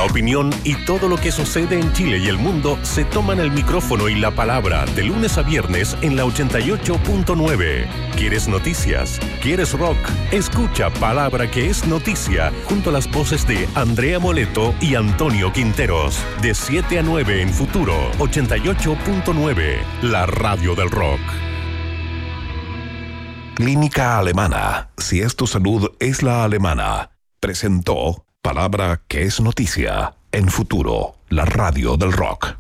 opinión y todo lo que sucede en Chile y el mundo se toman el micrófono y la palabra de lunes a viernes en la 88.9. ¿Quieres noticias? ¿Quieres rock? Escucha Palabra que es noticia junto a las voces de Andrea Moleto y Antonio Quinteros. De 7 a 9 en Futuro 88.9, la radio del rock. Clínica Alemana. Si es tu salud, es la alemana. Presentó Palabra que es noticia en Futuro, la radio del rock.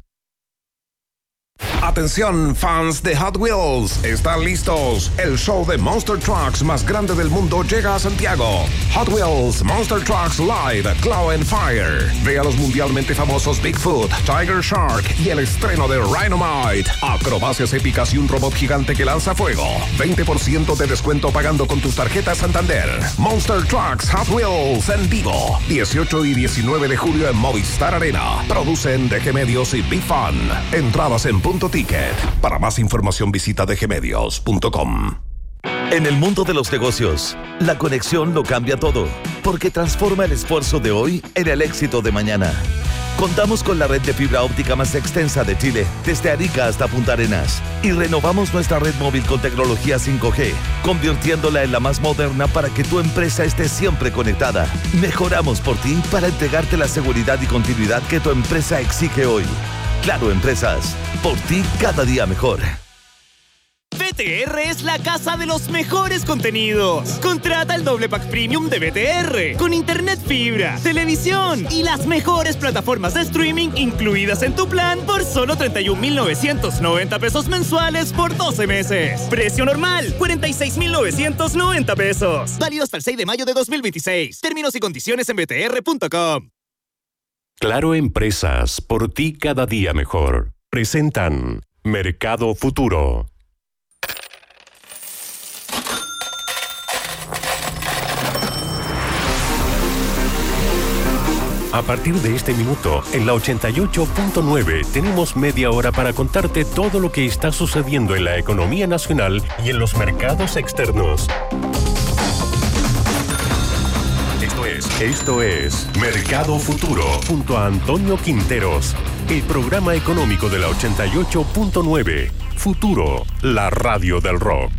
Atención, fans de Hot Wheels, ¿están listos? El show de Monster Trucks más grande del mundo llega a Santiago. Hot Wheels Monster Trucks Live Claw and Fire. Ve a los mundialmente famosos Bigfoot, Tiger Shark y el estreno de Rhinomite. Acrobacias épicas y un robot gigante que lanza fuego. 20% de descuento pagando con tus tarjetas Santander. Monster Trucks Hot Wheels en vivo. 18 y 19 de julio en Movistar Arena. Producen DG Medios y Big Fun. Entradas en Punto Ticket. Para más información visita dgmedios.com. En el mundo de los negocios, la conexión lo cambia todo, porque transforma el esfuerzo de hoy en el éxito de mañana. Contamos con la red de fibra óptica más extensa de Chile, desde Arica hasta Punta Arenas, y renovamos nuestra red móvil con tecnología 5G, convirtiéndola en la más moderna para que tu empresa esté siempre conectada. Mejoramos por ti para entregarte la seguridad y continuidad que tu empresa exige hoy. Claro Empresas, por ti cada día mejor. BTR es la casa de los mejores contenidos. Contrata el doble pack premium de BTR, con internet fibra, televisión y las mejores plataformas de streaming incluidas en tu plan por solo 31,990 pesos mensuales por 12 meses. Precio normal, 46,990 pesos. Válido hasta el 6 de mayo de 2026. Términos y condiciones en btr.com. Claro Empresas, por ti cada día mejor. Presentan Mercado Futuro. A partir de este minuto, en la 88.9 tenemos media hora para contarte todo lo que está sucediendo en la economía nacional y en los mercados externos. Esto es Mercado Futuro junto a Antonio Quinteros, el programa económico de la 88.9. Futuro, la radio del rock.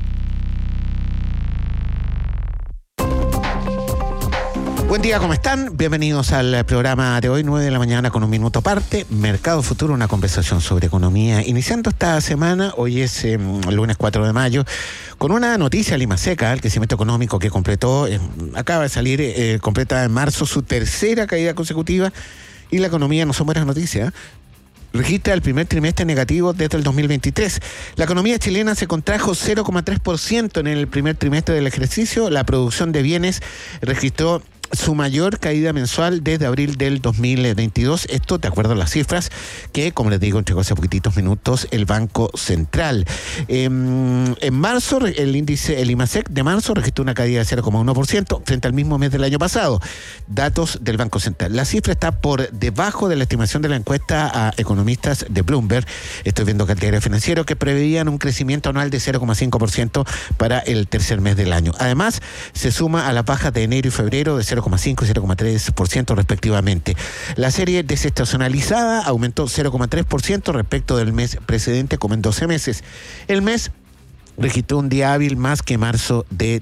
Buen día, ¿cómo están? Bienvenidos al programa de hoy, 9 de la mañana con un minuto aparte. Mercado Futuro, una conversación sobre economía. Iniciando esta semana, hoy es lunes 4 de mayo, con una noticia al IMASEC, el crecimiento económico que completó, acaba de salir, completa en marzo su tercera caída consecutiva, y la economía no son buenas noticias. Registra el primer trimestre negativo desde el 2023. La economía chilena se contrajo 0,3% en el primer trimestre del ejercicio. La producción de bienes registró su mayor caída mensual desde abril del 2022. Esto de acuerdo a las cifras que, como les digo, entregó hace poquititos minutos el Banco Central. En marzo, el IMASEC de marzo registró una caída de 0,1% frente al mismo mes del año pasado. Datos del Banco Central. La cifra está por debajo de la estimación de la encuesta a economistas de Bloomberg. Estoy viendo que el diario financiero, que preveían un crecimiento anual de 0,5% para el tercer mes del año. Además, se suma a las bajas de enero y febrero de 0,5 y 0,3% respectivamente. La serie desestacionalizada aumentó 0,3% respecto del mes precedente, como en 12 meses. El mes registró un día hábil más que marzo de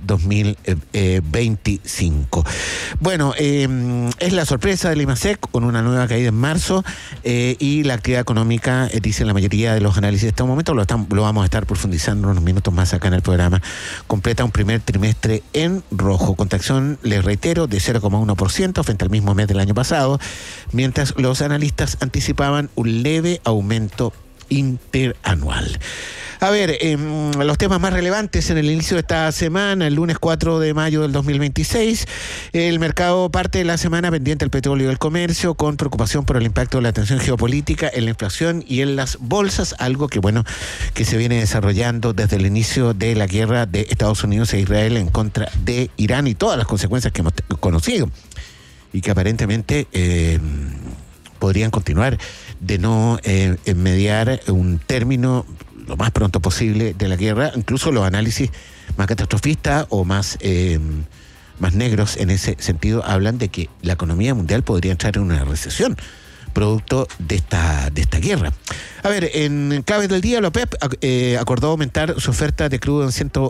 2025. Bueno, es la sorpresa del IMASEC con una nueva caída en marzo, y la actividad económica, dicen la mayoría de los análisis de este momento, lo vamos a estar profundizando unos minutos más acá en el programa, completa un primer trimestre en rojo, contracción, les reitero, de 0,1% frente al mismo mes del año pasado, mientras los analistas anticipaban un leve aumento interanual. A ver, los temas más relevantes en el inicio de esta semana, el lunes 4 de mayo del 2026, el mercado parte de la semana pendiente del petróleo y el comercio, con preocupación por el impacto de la tensión geopolítica en la inflación y en las bolsas, algo que que se viene desarrollando desde el inicio de la guerra de Estados Unidos e Israel en contra de Irán y todas las consecuencias que hemos conocido y que aparentemente podrían continuar de no mediar un término lo más pronto posible de la guerra. Incluso los análisis más catastrofistas o más más negros en ese sentido hablan de que la economía mundial podría entrar en una recesión producto de esta guerra. A ver, en clave del día, la OPEP acordó aumentar su oferta de crudo en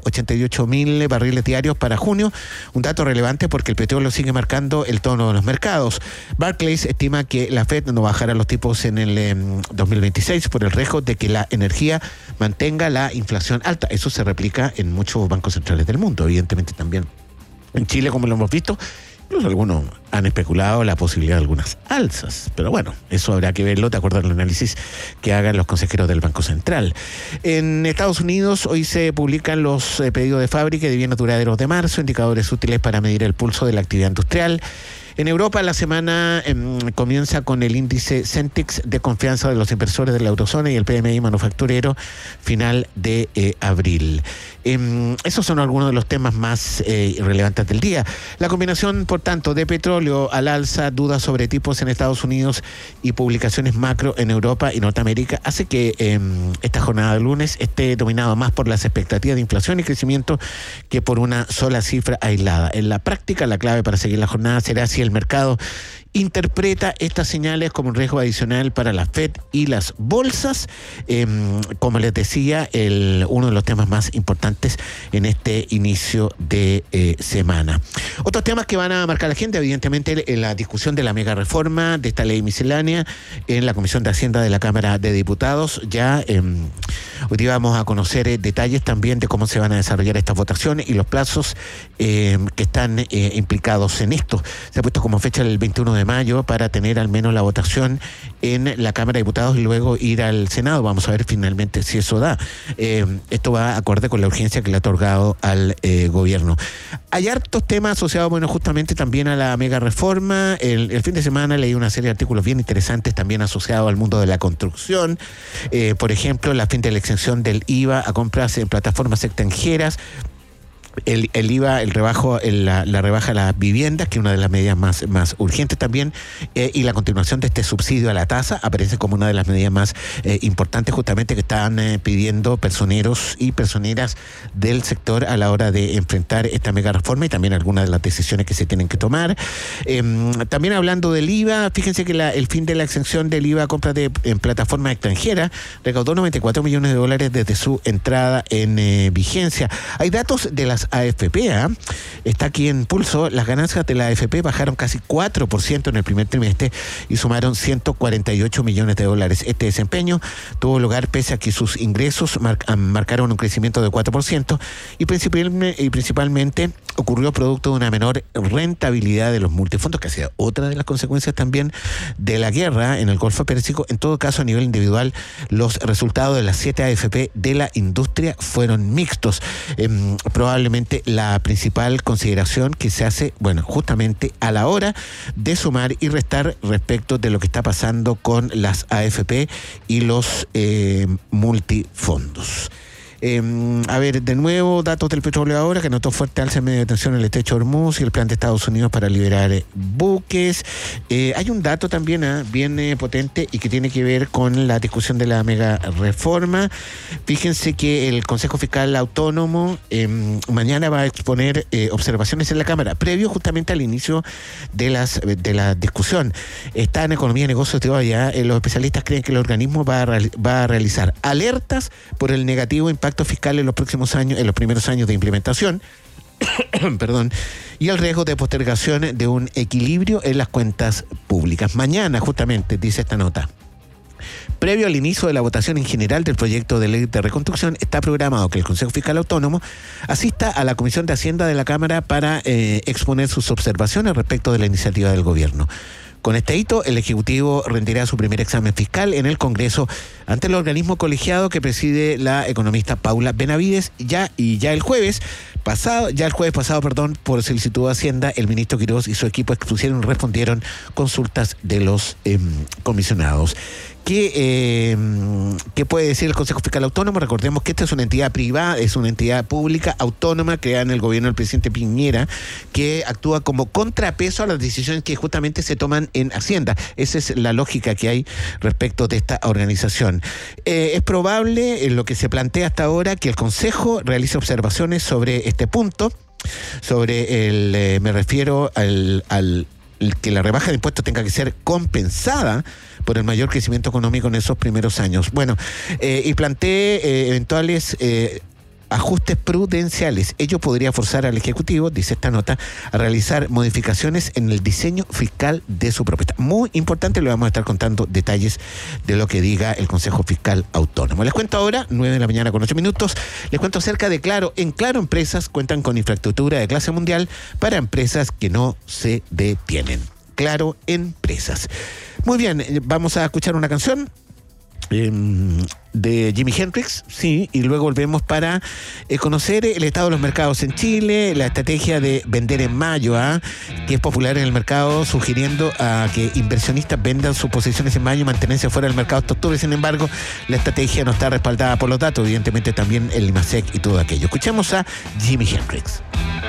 188.000 barriles diarios para junio, un dato relevante porque el petróleo sigue marcando el tono de los mercados. Barclays estima que la Fed no bajará los tipos en el 2026 por el riesgo de que la energía mantenga la inflación alta. Eso se replica en muchos bancos centrales del mundo, evidentemente también en Chile, como lo hemos visto. Incluso algunos han especulado la posibilidad de algunas alzas, pero bueno, eso habrá que verlo de acuerdo al análisis que hagan los consejeros del Banco Central. En Estados Unidos hoy se publican los pedidos de fábrica de bienes duraderos de marzo, indicadores útiles para medir el pulso de la actividad industrial. En Europa la semana comienza con el índice Centix de confianza de los inversores de la eurozona y el PMI manufacturero final de abril. Esos son algunos de los temas más relevantes del día. La combinación, por tanto, de petróleo al alza, dudas sobre tipos en Estados Unidos y publicaciones macro en Europa y Norteamérica hace que esta jornada de lunes esté dominada más por las expectativas de inflación y crecimiento que por una sola cifra aislada. En la práctica, la clave para seguir la jornada será si el mercado interpreta estas señales como un riesgo adicional para la Fed y las bolsas. Como les decía, uno de los temas más importantes en este inicio de semana. Otros temas que van a marcar la agenda, evidentemente, la discusión de la mega reforma de esta ley miscelánea en la Comisión de Hacienda de la Cámara de Diputados. Ya hoy día vamos a conocer detalles también de cómo se van a desarrollar estas votaciones y los plazos que están implicados en esto. Se ha puesto como fecha el 21 de mayo para tener al menos la votación en la Cámara de Diputados y luego ir al Senado. Vamos a ver finalmente si eso da. Esto va acorde con la urgencia que le ha otorgado al gobierno. Hay hartos temas asociados, bueno, justamente también a la mega reforma. El fin de semana leí una serie de artículos bien interesantes también asociados al mundo de la construcción. Por ejemplo, la fin de la exención del IVA a compras en plataformas extranjeras. El IVA, la rebaja a las viviendas, que es una de las medidas más urgentes también, y la continuación de este subsidio a la tasa aparece como una de las medidas más importantes justamente que están pidiendo personeros y personeras del sector a la hora de enfrentar esta mega reforma y también algunas de las decisiones que se tienen que tomar. También hablando del IVA, fíjense que el fin de la exención del IVA a compras en plataformas extranjeras recaudó $94 millones desde su entrada en vigencia. Hay datos de las AFP, está aquí en pulso. Las ganancias de la AFP bajaron casi 4% en el primer trimestre y sumaron $148 millones. Este desempeño tuvo lugar pese a que sus ingresos marcaron un crecimiento de 4% y principalmente ocurrió producto de una menor rentabilidad de los multifondos, que ha sido otra de las consecuencias también de la guerra en el Golfo Pérsico. En todo caso, a nivel individual, los resultados de las 7 AFP de la industria fueron mixtos. Probablemente la principal consideración que se hace, bueno, justamente a la hora de sumar y restar respecto de lo que está pasando con las AFP y los multifondos. A ver, de nuevo, datos del petróleo ahora, que notó fuerte alza en medio de tensión en el estrecho de Hormuz y el plan de Estados Unidos para liberar buques. Hay un dato también bien potente y que tiene que ver con la discusión de la mega reforma. Fíjense que el Consejo Fiscal Autónomo mañana va a exponer observaciones en la Cámara, previo justamente al inicio de la discusión. Está en Economía y Negocios de hoy, los especialistas creen que el organismo va a realizar alertas por el negativo impacto fiscal en los próximos años, en los primeros años de implementación, perdón, y el riesgo de postergación de un equilibrio en las cuentas públicas. Mañana, justamente, dice esta nota, previo al inicio de la votación en general del proyecto de ley de reconstrucción, está programado que el Consejo Fiscal Autónomo asista a la Comisión de Hacienda de la Cámara para exponer sus observaciones respecto de la iniciativa del gobierno. Con este hito, el Ejecutivo rendirá su primer examen fiscal en el Congreso ante el organismo colegiado que preside la economista Paula Benavides. Ya el jueves pasado, por solicitud de Hacienda, el ministro Quirós y su equipo expusieron y respondieron consultas de los comisionados. ¿Qué puede decir el Consejo Fiscal Autónomo? Recordemos que esta es una entidad privada, es una entidad pública autónoma creada en el gobierno del presidente Piñera, que actúa como contrapeso a las decisiones que justamente se toman en Hacienda. Esa es la lógica que hay respecto de esta organización. Es probable, en lo que se plantea hasta ahora, que el Consejo realice observaciones sobre este punto me refiero al que la rebaja de impuestos tenga que ser compensada por el mayor crecimiento económico en esos primeros años. Bueno, y planteé eventuales ajustes prudenciales. Ello podría forzar al Ejecutivo, dice esta nota, a realizar modificaciones en el diseño fiscal de su propuesta. Muy importante, le vamos a estar contando detalles de lo que diga el Consejo Fiscal Autónomo. Les cuento ahora, 9:08 a.m, les cuento acerca de Claro. En Claro Empresas cuentan con infraestructura de clase mundial para empresas que no se detienen. Claro Empresas. Muy bien, vamos a escuchar una canción de Jimi Hendrix, sí, y luego volvemos para conocer el estado de los mercados en Chile, la estrategia de vender en mayo, que es popular en el mercado, sugiriendo a que inversionistas vendan sus posiciones en mayo y mantenerse fuera del mercado hasta octubre. Sin embargo, la estrategia no está respaldada por los datos, evidentemente también el IMASEC y todo aquello. Escuchemos a Jimi Hendrix.